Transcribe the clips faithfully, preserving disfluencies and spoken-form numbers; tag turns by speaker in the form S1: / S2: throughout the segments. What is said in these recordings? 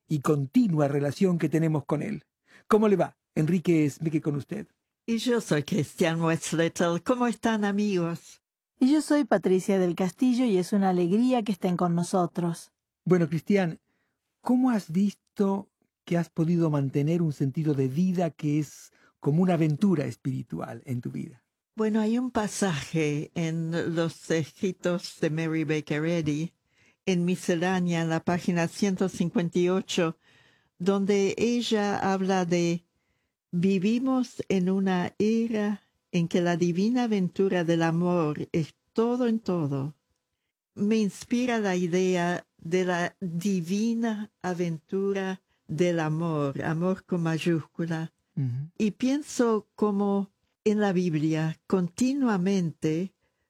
S1: y continua relación que tenemos con Él. ¿Cómo le va? Enrique Smeke con usted.
S2: Y yo soy Christian Westlettel. ¿Cómo están, amigos?
S3: Y yo soy Patricia del Castillo y es una alegría que estén con nosotros.
S1: Bueno, Cristian, ¿cómo has visto que has podido mantener un sentido de vida que es como una aventura espiritual en tu vida?
S2: Bueno, hay un pasaje en los escritos de Mary Baker Eddy, en Miscelánea, en la página ciento cincuenta y ocho, donde ella habla de vivimos en una era en que la divina aventura del amor es todo en todo. Me inspira la idea de la divina aventura del amor, amor con mayúscula. Uh-huh. Y pienso como en la Biblia continuamente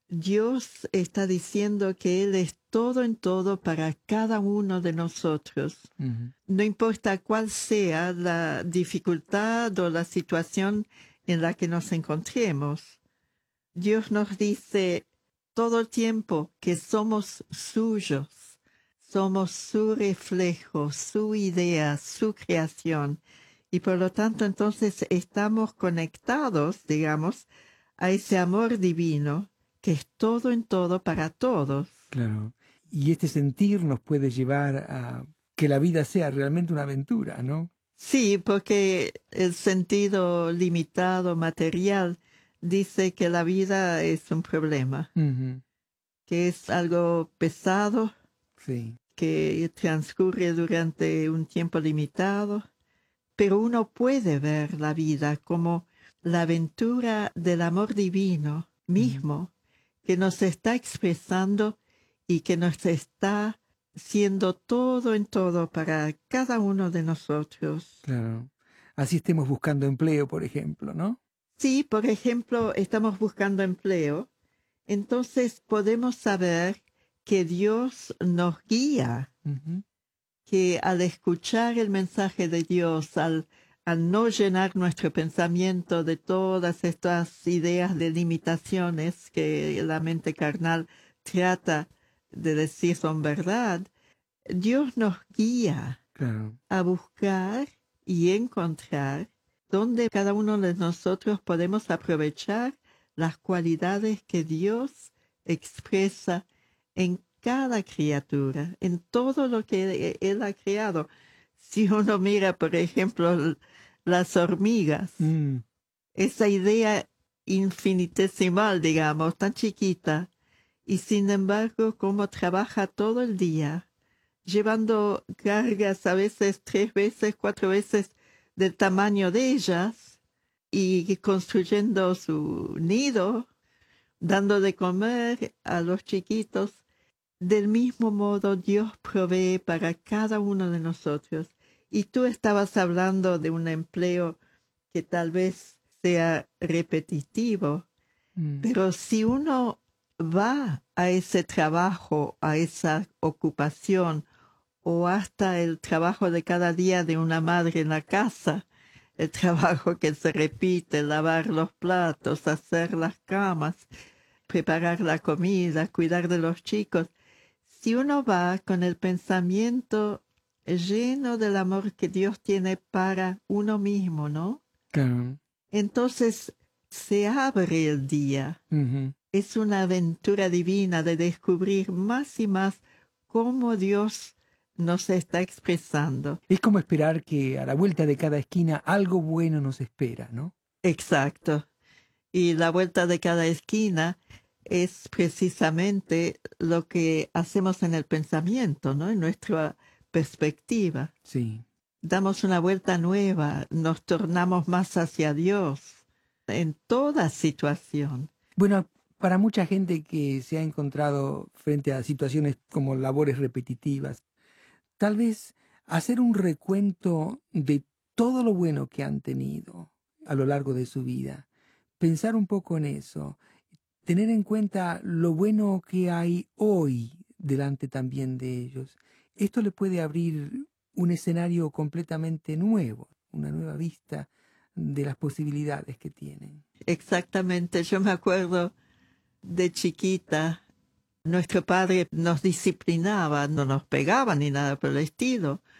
S2: Dios está diciendo que Él es todo en todo para cada uno de nosotros. Uh-huh. No importa cuál sea la dificultad o la situación en la que nos encontremos. Dios nos dice todo el tiempo que somos suyos, somos su reflejo, su idea, su creación. Y por lo tanto entonces estamos conectados, digamos, a ese amor divino que es todo en todo para todos.
S1: Claro. Y este sentir nos puede llevar a que la vida sea realmente una aventura, ¿no?
S2: Sí, porque el sentido limitado, material, dice que la vida es un problema, uh-huh. que es algo pesado,
S1: sí.
S2: que transcurre durante un tiempo limitado, pero uno puede ver la vida como la aventura del amor divino mismo, uh-huh. que nos está expresando y que nos está siendo todo en todo para cada uno de nosotros.
S1: Claro. Así estemos buscando empleo, por ejemplo, ¿no?
S2: Sí, por ejemplo, estamos buscando empleo. Entonces podemos saber que Dios nos guía, uh-huh. que al escuchar el mensaje de Dios, al, al no llenar nuestro pensamiento de todas estas ideas de limitaciones que la mente carnal trata de decir son verdad, Dios nos guía
S1: claro.
S2: a buscar y encontrar donde cada uno de nosotros podemos aprovechar las cualidades que Dios expresa en cada criatura, en todo lo que Él ha creado. Si uno mira, por ejemplo, las hormigas,
S1: mm.
S2: esa idea infinitesimal, digamos, tan chiquita, y sin embargo, cómo trabaja todo el día, llevando cargas a veces tres veces, cuatro veces del tamaño de ellas, y construyendo su nido, dando de comer a los chiquitos. Del mismo modo, Dios provee para cada uno de nosotros. Y tú estabas hablando de un empleo que tal vez sea repetitivo, mm. pero si uno va a ese trabajo, a esa ocupación, o hasta el trabajo de cada día de una madre en la casa, el trabajo que se repite, lavar los platos, hacer las camas, preparar la comida, cuidar de los chicos. Si uno va con el pensamiento lleno del amor que Dios tiene para uno mismo, ¿no?
S1: Claro.
S2: Entonces se abre el día.
S1: Uh-huh.
S2: Es una aventura divina de descubrir más y más cómo Dios nos está expresando.
S1: Es como esperar que a la vuelta de cada esquina algo bueno nos espera, ¿no?
S2: Exacto. Y la vuelta de cada esquina es precisamente lo que hacemos en el pensamiento, ¿no? En nuestra perspectiva.
S1: Sí.
S2: Damos una vuelta nueva, nos tornamos más hacia Dios en toda situación.
S1: Bueno, para mucha gente que se ha encontrado frente a situaciones como labores repetitivas, tal vez hacer un recuento de todo lo bueno que han tenido a lo largo de su vida, pensar un poco en eso, tener en cuenta lo bueno que hay hoy delante también de ellos. Esto le puede abrir un escenario completamente nuevo, una nueva vista de las posibilidades que tienen.
S2: Exactamente, yo me acuerdo de chiquita, nuestro padre nos disciplinaba, no nos pegaba ni nada por el estilo,